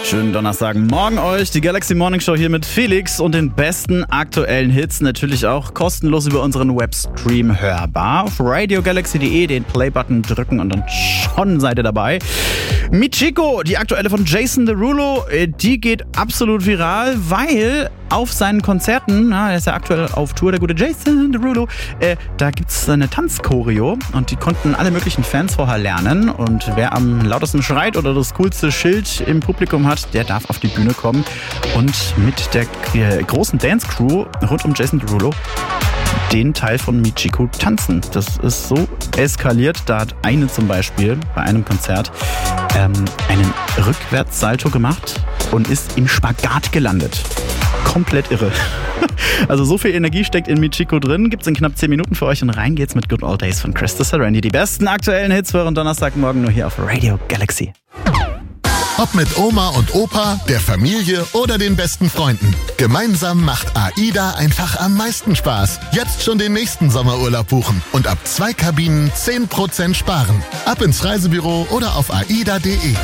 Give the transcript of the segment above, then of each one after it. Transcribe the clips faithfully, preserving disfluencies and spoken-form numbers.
Schönen Donnerstagmorgen euch, die Galaxy Morning Show hier mit Felix und den besten aktuellen Hits, natürlich auch kostenlos über unseren Webstream hörbar. Auf radio galaxy punkt de den Play-Button drücken und dann schon seid ihr dabei. Michiko, die aktuelle von Jason Derulo, die geht absolut viral, weil auf seinen Konzerten, na, er ist ja aktuell auf Tour, der gute Jason Derulo, äh, da gibt's eine Tanzchoreo und die konnten alle möglichen Fans vorher lernen und wer am lautesten schreit oder das coolste Schild im Publikum hat, der darf auf die Bühne kommen und mit der äh, großen Dance-Crew rund um Jason Derulo den Teil von Michiko tanzen. Das ist so eskaliert. Da hat eine zum Beispiel bei einem Konzert ähm, einen Rückwärtssalto gemacht und ist im Spagat gelandet. Komplett irre. Also so viel Energie steckt in Michiko drin. Gibt's in knapp zehn Minuten für euch und rein geht's mit Good Old Days von Chris Serenity. Die besten aktuellen Hits für euren Donnerstagmorgen nur hier auf Radio Galaxy. Ob mit Oma und Opa, der Familie oder den besten Freunden. Gemeinsam macht AIDA einfach am meisten Spaß. Jetzt schon den nächsten Sommerurlaub buchen und ab zwei Kabinen zehn Prozent sparen. Ab ins Reisebüro oder auf aida punkt de.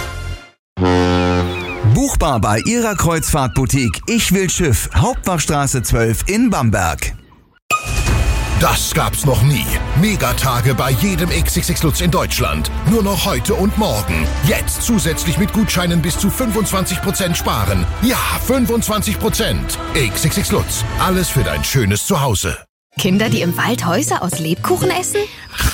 Buchbar bei Ihrer Kreuzfahrtboutique Ich will Schiff, Hauptbachstraße zwölf in Bamberg. Das gab's noch nie. Megatage bei jedem X X X Lutz in Deutschland. Nur noch heute und morgen. Jetzt zusätzlich mit Gutscheinen bis zu fünfundzwanzig Prozent sparen. Ja, fünfundzwanzig Prozent. X X X Lutz. Alles für dein schönes Zuhause. Kinder, die im Wald Häuser aus Lebkuchen essen?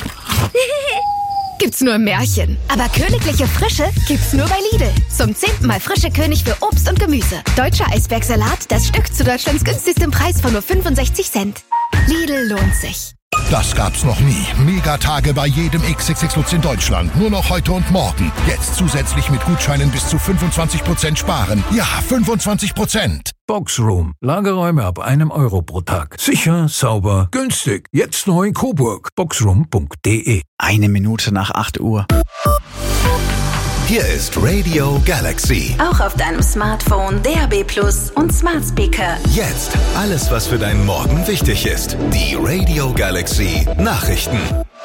Gibt's nur im Märchen. Aber königliche Frische gibt's nur bei Lidl. Zum zehnten Mal frische König für Obst und Gemüse. Deutscher Eisbergsalat, das Stück zu Deutschlands günstigstem Preis von nur fünfundsechzig Cent. Lidl lohnt sich. Das gab's noch nie. Megatage bei jedem X X X Lutz in Deutschland. Nur noch heute und morgen. Jetzt zusätzlich mit Gutscheinen bis zu fünfundzwanzig Prozent sparen. Ja, fünfundzwanzig Prozent. Boxroom. Lagerräume ab einem Euro pro Tag. Sicher, sauber, günstig. Jetzt neu in Coburg. boxroom punkt de. Eine Minute nach acht Uhr. Hier ist Radio Galaxy. Auch auf deinem Smartphone, D A B Plus und Smart Speaker. Jetzt alles, was für deinen Morgen wichtig ist. Die Radio Galaxy Nachrichten.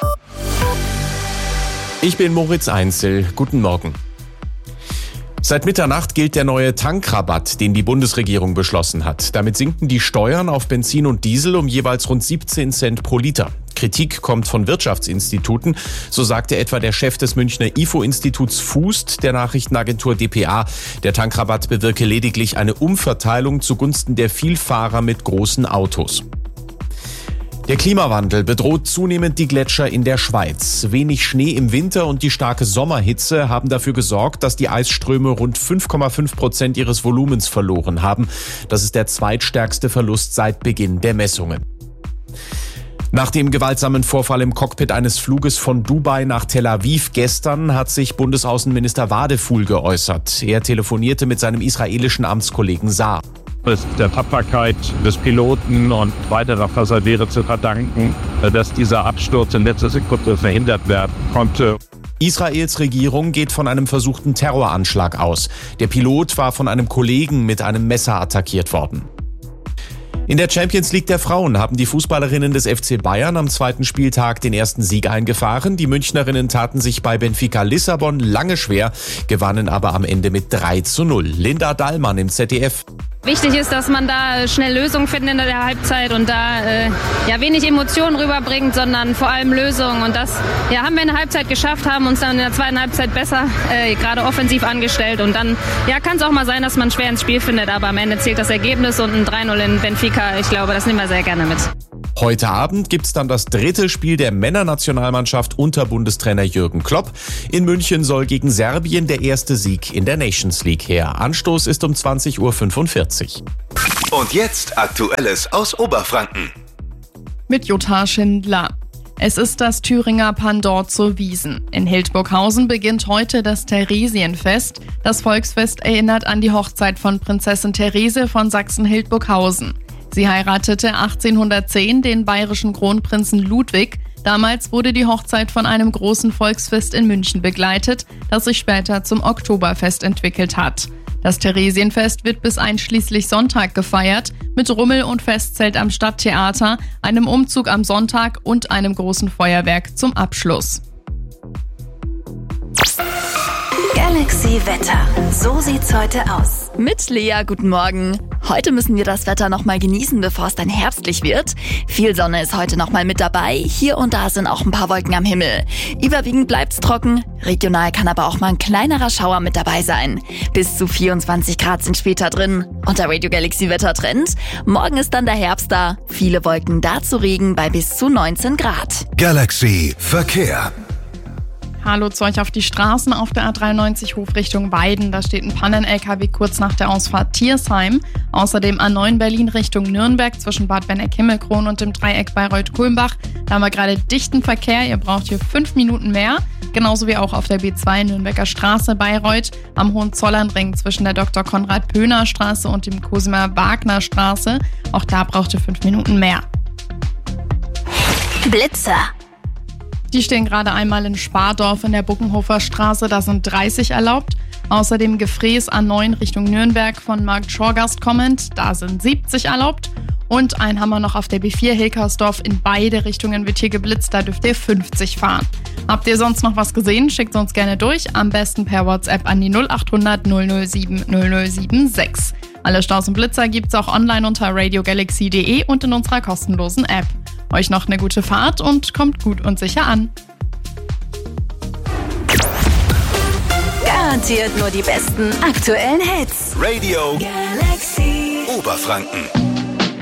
Ich bin Moritz Einzel. Guten Morgen. Seit Mitternacht gilt der neue Tankrabatt, den die Bundesregierung beschlossen hat. Damit sinken die Steuern auf Benzin und Diesel um jeweils rund siebzehn Cent pro Liter. Kritik kommt von Wirtschaftsinstituten, so sagte etwa der Chef des Münchner I F O-Instituts Fust der Nachrichtenagentur d p a. Der Tankrabatt bewirke lediglich eine Umverteilung zugunsten der Vielfahrer mit großen Autos. Der Klimawandel bedroht zunehmend die Gletscher in der Schweiz. Wenig Schnee im Winter und die starke Sommerhitze haben dafür gesorgt, dass die Eisströme rund fünf Komma fünf Prozent ihres Volumens verloren haben. Das ist der zweitstärkste Verlust seit Beginn der Messungen. Nach dem gewaltsamen Vorfall im Cockpit eines Fluges von Dubai nach Tel Aviv gestern hat sich Bundesaußenminister Wadefuhl geäußert. Er telefonierte mit seinem israelischen Amtskollegen Saar. Es ist der Tapferkeit des Piloten und weiterer Passagiere zu verdanken, dass dieser Absturz in letzter Sekunde verhindert werden konnte. Israels Regierung geht von einem versuchten Terroranschlag aus. Der Pilot war von einem Kollegen mit einem Messer attackiert worden. In der Champions League der Frauen haben die Fußballerinnen des F C Bayern am zweiten Spieltag den ersten Sieg eingefahren. Die Münchnerinnen taten sich bei Benfica Lissabon lange schwer, gewannen aber am Ende mit drei zu null. Linda Dallmann im Z D F. Wichtig ist, dass man da schnell Lösungen findet in der Halbzeit und da äh, ja wenig Emotionen rüberbringt, sondern vor allem Lösungen. Und das ja, haben wir in der Halbzeit geschafft, haben uns dann in der zweiten Halbzeit besser äh, gerade offensiv angestellt. Und dann ja, kann es auch mal sein, dass man schwer ins Spiel findet, aber am Ende zählt das Ergebnis und ein drei null in Benfica. Ich glaube, das nehmen wir sehr gerne mit. Heute Abend gibt's dann das dritte Spiel der Männernationalmannschaft unter Bundestrainer Jürgen Klopp. In München soll gegen Serbien der erste Sieg in der Nations League her. Anstoß ist um zwanzig Uhr fünfundvierzig. Und jetzt Aktuelles aus Oberfranken. Mit Jutta Schindler. Es ist das Thüringer Pendant zur Wiesn. In Hildburghausen beginnt heute das Theresienfest. Das Volksfest erinnert an die Hochzeit von Prinzessin Therese von Sachsen-Hildburghausen. Sie heiratete achtzehnhundertzehn den bayerischen Kronprinzen Ludwig. Damals wurde die Hochzeit von einem großen Volksfest in München begleitet, das sich später zum Oktoberfest entwickelt hat. Das Theresienfest wird bis einschließlich Sonntag gefeiert, mit Rummel und Festzelt am Stadttheater, einem Umzug am Sonntag und einem großen Feuerwerk zum Abschluss. Galaxy Wetter. So sieht's heute aus. Mit Lea, guten Morgen. Heute müssen wir das Wetter nochmal genießen, bevor es dann herbstlich wird. Viel Sonne ist heute nochmal mit dabei. Hier und da sind auch ein paar Wolken am Himmel. Überwiegend bleibt's trocken. Regional kann aber auch mal ein kleinerer Schauer mit dabei sein. Bis zu vierundzwanzig Grad sind später drin. Und der Radio Galaxy Wettertrend. Morgen ist dann der Herbst da. Viele Wolken, dazu Regen bei bis zu neunzehn Grad. Galaxy Verkehr. Hallo zu euch auf die Straßen auf der A dreiundneunzig Hof Richtung Weiden. Da steht ein Pannen-L K W kurz nach der Ausfahrt Tiersheim. Außerdem A neun Berlin Richtung Nürnberg zwischen Bad Benneck-Himmelkron und dem Dreieck Bayreuth-Kulmbach. Da haben wir gerade dichten Verkehr. Ihr braucht hier fünf Minuten mehr. Genauso wie auch auf der B zwei Nürnberger Straße Bayreuth. Am Hohenzollernring zwischen der Doktor Konrad Pöhner Straße und dem Cosima Wagner Straße. Auch da braucht ihr fünf Minuten mehr. Blitzer. Die stehen gerade einmal in Spardorf in der Buckenhofer Straße, da sind dreißig erlaubt. Außerdem Gefräß A neun Richtung Nürnberg von Markt Schorgast kommend, da sind siebzig erlaubt. Und einen haben wir noch auf der B vier Hilkersdorf, in beide Richtungen wird hier geblitzt, da dürft ihr fünfzig fahren. Habt ihr sonst noch was gesehen? Schickt uns gerne durch, am besten per WhatsApp an die null acht hundert null null sieben null null sieben sechs. Alle Staus und Blitzer gibt's auch online unter radio galaxy punkt de und in unserer kostenlosen App. Euch noch eine gute Fahrt und kommt gut und sicher an. Garantiert nur die besten aktuellen Hits. Radio Galaxy Oberfranken.